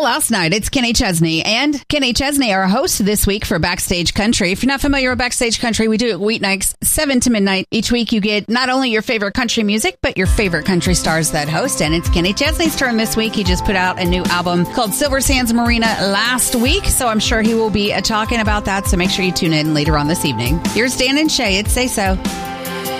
Well, last night, it's Kenny Chesney. And Kenny Chesney, our host this week for Backstage Country. If you're not familiar with Backstage Country, we do it weeknights, 7 to midnight. Each week, you get not only your favorite country music, but your favorite country stars that host. And it's Kenny Chesney's turn this week. He just put out a new album called Silver Sands Marina last week. So I'm sure he will be talking about that. So make sure you tune in later on this evening. Here's Dan and Shay. It's Say So.